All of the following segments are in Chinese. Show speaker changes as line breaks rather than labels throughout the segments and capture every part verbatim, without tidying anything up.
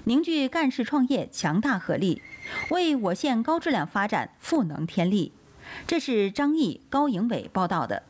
凝聚干事创业强大合力，为我县高质量发展赋能添力。这是张毅、高颖伟报道的。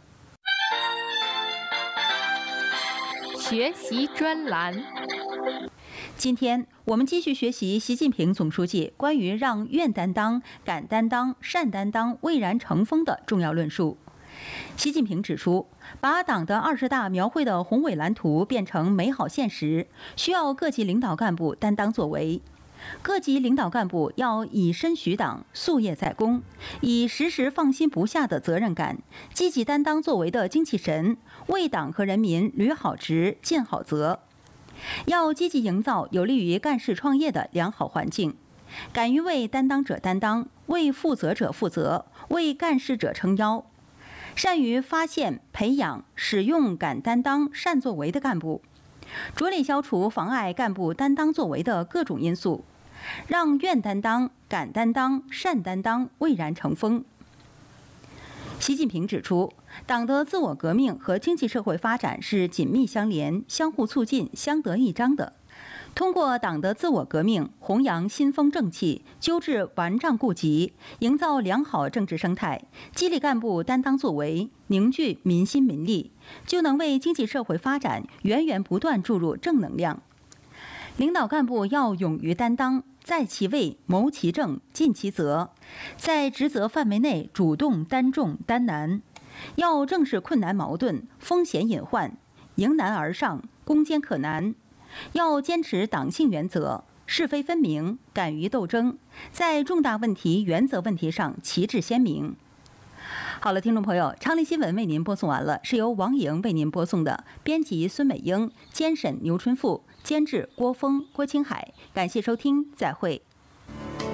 学习专栏。
今天我们继续学习习近平总书记关于让愿担当、敢担当、善担当蔚然成风的重要论述。习近平指出，把党的二十大描绘的宏伟蓝图变成美好现实，需要各级领导干部担当作为。各级领导干部要以身许党，夙业在公，以时时放心不下的责任感，积极担当作为的精气神，为党和人民履好职、尽好责。要积极营造有利于干事创业的良好环境，敢于为担当者担当，为负责者负责，为干事者撑腰。善于发现、培养、使用敢担当、善作为的干部，着力消除妨碍干部担当作为的各种因素，让愿担当、敢担当、善担当蔚然成风。习近平指出，党的自我革命和经济社会发展是紧密相连、相互促进、相得益彰的。通过党的自我革命，弘扬新风正气，纠治顽瘴痼疾，营造良好政治生态，激励干部担当作为，凝聚民心民力，就能为经济社会发展源源不断注入正能量。领导干部要勇于担当，在其位谋其政，尽其责，在职责范围内主动担重担难，要正视困难矛盾、风险隐患，迎难而上，攻坚克难。要坚持党性原则，是非分明，敢于斗争，在重大问题、原则问题上旗帜鲜明。好了，听众朋友，昌黎新闻为您播送完了，是由王莹为您播送的，编辑孙美英，监审牛春富，监制郭峰、郭青海。感谢收听，再会。